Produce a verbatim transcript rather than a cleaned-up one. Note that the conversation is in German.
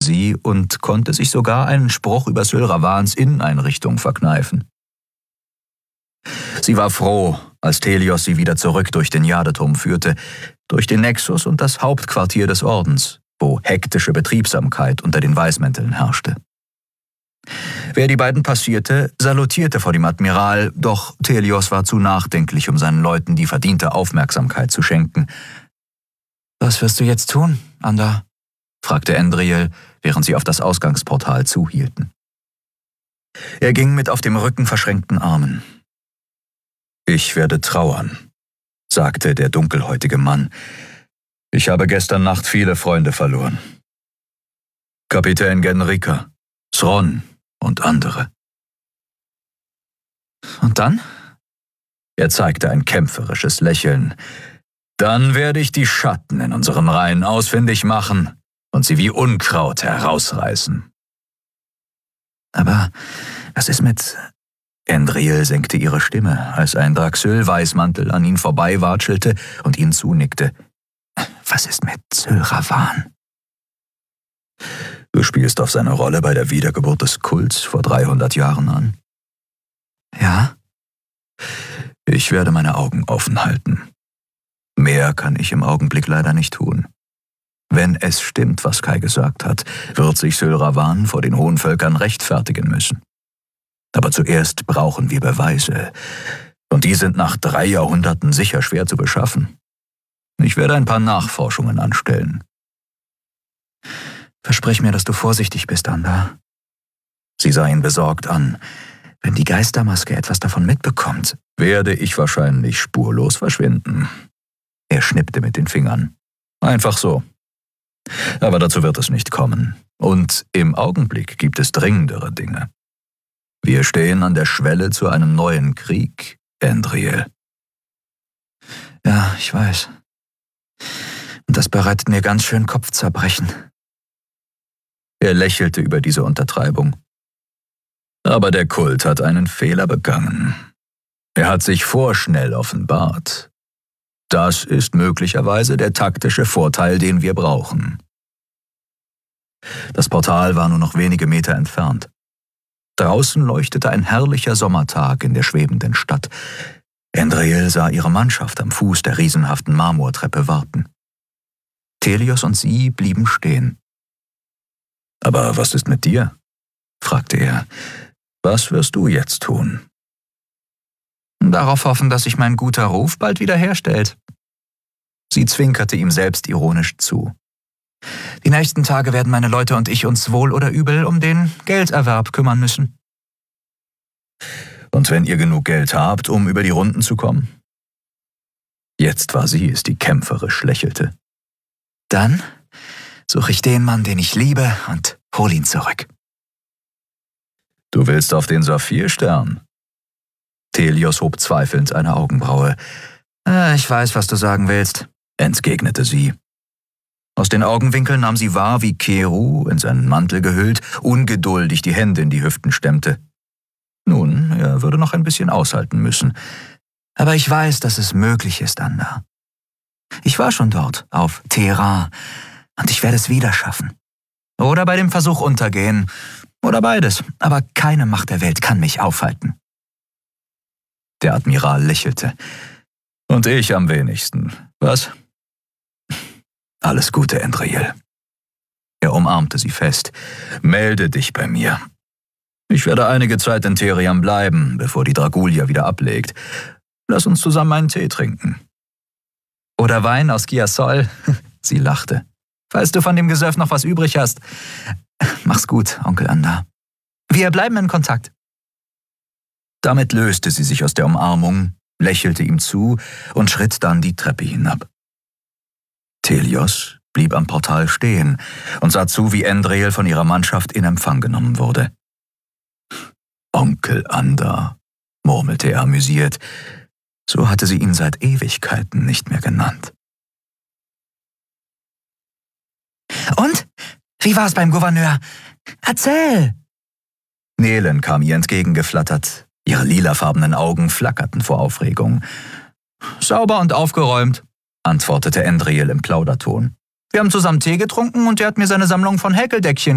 sie und konnte sich sogar einen Spruch über Syl Ravans Inneneinrichtung verkneifen. Sie war froh, als Telios sie wieder zurück durch den Jadeturm führte, durch den Nexus und das Hauptquartier des Ordens, wo hektische Betriebsamkeit unter den Weißmänteln herrschte. Wer die beiden passierte, salutierte vor dem Admiral, doch Telios war zu nachdenklich, um seinen Leuten die verdiente Aufmerksamkeit zu schenken. »Was wirst du jetzt tun, Anda?« fragte Endriel, während sie auf das Ausgangsportal zuhielten. Er ging mit auf dem Rücken verschränkten Armen. »Ich werde trauern«, sagte der dunkelhäutige Mann. »Ich habe gestern Nacht viele Freunde verloren. Kapitän Genrika, Thron und andere.« »Und dann?« Er zeigte ein kämpferisches Lächeln. »Dann werde ich die Schatten in unseren Reihen ausfindig machen und sie wie Unkraut herausreißen.« »Aber was ist mit...« Endriel senkte ihre Stimme, als ein Draxyl-Weißmantel an ihn vorbeiwatschelte und ihnen zunickte. »Was ist mit Syl Ravan?« »Du spielst auf seine Rolle bei der Wiedergeburt des Kults vor dreihundert Jahren an?« »Ja?« »Ich werde meine Augen offen halten. Mehr kann ich im Augenblick leider nicht tun. Wenn es stimmt, was Kai gesagt hat, wird sich Syl Ravan vor den hohen Völkern rechtfertigen müssen. Aber zuerst brauchen wir Beweise, und die sind nach drei Jahrhunderten sicher schwer zu beschaffen. Ich werde ein paar Nachforschungen anstellen.« »Versprich mir, dass du vorsichtig bist, Anda.« Sie sah ihn besorgt an. »Wenn die Geistermaske etwas davon mitbekommt, werde ich wahrscheinlich spurlos verschwinden.« Er schnippte mit den Fingern. »Einfach so. Aber dazu wird es nicht kommen. Und im Augenblick gibt es dringendere Dinge. Wir stehen an der Schwelle zu einem neuen Krieg, Endriel.« »Ja, ich weiß. Und das bereitet mir ganz schön Kopfzerbrechen.« Er lächelte über diese Untertreibung. »Aber der Kult hat einen Fehler begangen. Er hat sich vorschnell offenbart. Das ist möglicherweise der taktische Vorteil, den wir brauchen.« Das Portal war nur noch wenige Meter entfernt. Draußen leuchtete ein herrlicher Sommertag in der schwebenden Stadt. Endriel sah ihre Mannschaft am Fuß der riesenhaften Marmortreppe warten. Telios und sie blieben stehen. »Aber was ist mit dir?« fragte er. »Was wirst du jetzt tun?« »Darauf hoffen, dass sich mein guter Ruf bald wiederherstellt.« Sie zwinkerte ihm selbstironisch zu. »Die nächsten Tage werden meine Leute und ich uns wohl oder übel um den Gelderwerb kümmern müssen.« »Und wenn ihr genug Geld habt, um über die Runden zu kommen?« Jetzt war sie es, die kämpferisch lächelte. »Dann suche ich den Mann, den ich liebe, und hol ihn zurück.« »Du willst auf den Saphirstern?« Telios hob zweifelnd eine Augenbraue. Äh, »Ich weiß, was du sagen willst«, entgegnete sie. Aus den Augenwinkeln nahm sie wahr, wie Keru, in seinen Mantel gehüllt, ungeduldig die Hände in die Hüften stemmte. Nun, er würde noch ein bisschen aushalten müssen. »Aber ich weiß, dass es möglich ist, Anda. Ich war schon dort, auf Terra, und ich werde es wieder schaffen. Oder bei dem Versuch untergehen, oder beides, aber keine Macht der Welt kann mich aufhalten.« Der Admiral lächelte. »Und ich am wenigsten, was?« »Alles Gute, Endriel.« Er umarmte sie fest. »Melde dich bei mir. Ich werde einige Zeit in Theriam bleiben, bevor die Dragulia wieder ablegt. Lass uns zusammen einen Tee trinken.« »Oder Wein aus Chiassol?« Sie lachte. »Falls du von dem Gesöff noch was übrig hast. Mach's gut, Onkel Anda. Wir bleiben in Kontakt.« Damit löste sie sich aus der Umarmung, lächelte ihm zu und schritt dann die Treppe hinab. Telios blieb am Portal stehen und sah zu, wie Endriel von ihrer Mannschaft in Empfang genommen wurde. »Onkel Anda«, murmelte er amüsiert. So hatte sie ihn seit Ewigkeiten nicht mehr genannt. »Und? Wie war's beim Gouverneur? Erzähl!« Nelen kam ihr entgegengeflattert. Ihre lilafarbenen Augen flackerten vor Aufregung. »Sauber und aufgeräumt«, antwortete Endriel im Plauderton. »Wir haben zusammen Tee getrunken und er hat mir seine Sammlung von Häkeldeckchen